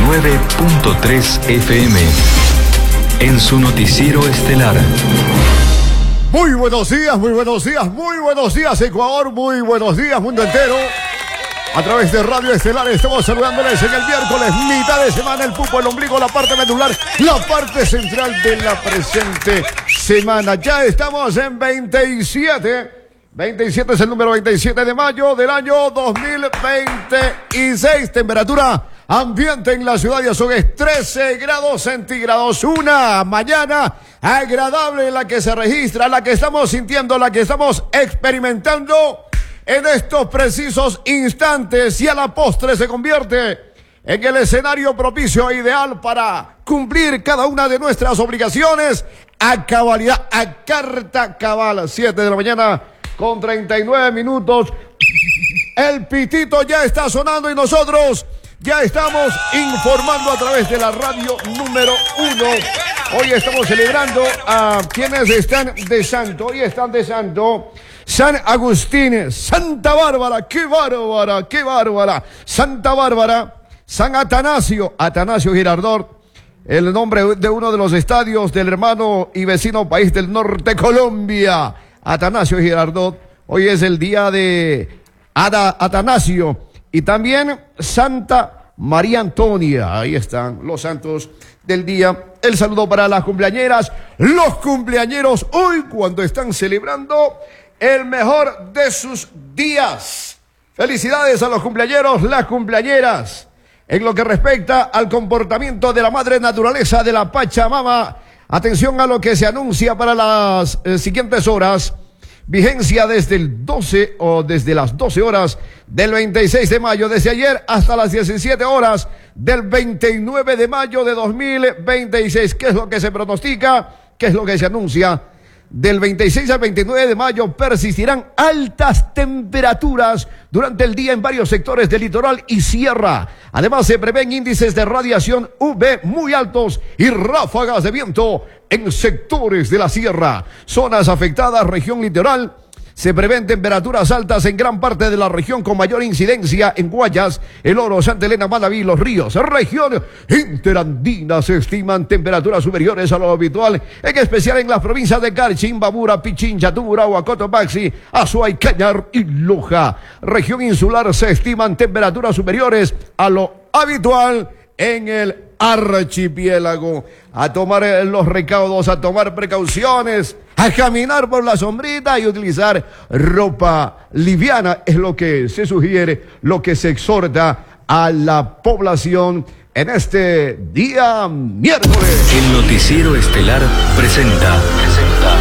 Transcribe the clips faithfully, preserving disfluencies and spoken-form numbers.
nueve punto tres F M en su noticiero estelar. Muy buenos días, muy buenos días, muy buenos días Ecuador, muy buenos días mundo entero. A través de Radio Estelar estamos saludándoles en el miércoles, mitad de semana, el pupo, el ombligo, la parte medular, la parte central de la presente semana. Ya estamos en veintisiete, veintisiete es el número veintisiete de mayo del año dos mil veintiséis. Temperatura ambiente en la ciudad de Azogues, trece grados centígrados. Una mañana agradable la que se registra, la que estamos sintiendo, la que estamos experimentando en estos precisos instantes, y a la postre se convierte en el escenario propicio e ideal para cumplir cada una de nuestras obligaciones a cabalidad, a carta cabal. Siete de la mañana con treinta y nueve minutos. El pitito ya está sonando y nosotros ya estamos informando a través de la radio número uno. Hoy estamos celebrando a quienes están de santo. Hoy están de santo San Agustín, Santa Bárbara, qué bárbara, qué bárbara, Santa Bárbara, San Atanasio, Atanasio Girardot, el nombre de uno de los estadios del hermano y vecino país del norte, Colombia, Atanasio Girardot. Hoy es el día de Ada, Atanasio, y también Santa María Antonia. Ahí están los santos del día. El saludo para las cumpleañeras, los cumpleañeros hoy cuando están celebrando el mejor de sus días. Felicidades a los cumpleañeros, las cumpleañeras. En lo que respecta al comportamiento de la madre naturaleza de la Pachamama, atención a lo que se anuncia para las eh, siguientes horas. Vigencia desde el doce o desde las doce horas del veintiséis de mayo, desde ayer hasta las diecisiete horas del veintinueve de mayo de dos mil veintiséis. ¿Qué es lo que se pronostica? ¿Qué es lo que se anuncia? Del veintiséis al veintinueve de mayo persistirán altas temperaturas durante el día en varios sectores del litoral y sierra. Además, se prevén índices de radiación U V muy altos y ráfagas de viento en sectores de la sierra. Zonas afectadas, región litoral. Se prevén temperaturas altas en gran parte de la región, con mayor incidencia en Guayas, El Oro, Santa Elena, Manabí, Los Ríos. Región interandina se estiman temperaturas superiores a lo habitual, en especial en las provincias de Carchi, Babura, Pichincha, Tungurahua, Cotopaxi, Azuay, Cañar y Loja. Región insular se estiman temperaturas superiores a lo habitual en el archipiélago. A tomar los recaudos, a tomar precauciones, a caminar por la sombrita y utilizar ropa liviana es lo que se sugiere, lo que se exhorta a la población en este día miércoles. El noticiero estelar presenta, presenta,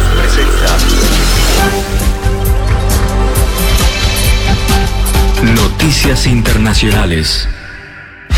presenta. Noticias internacionales.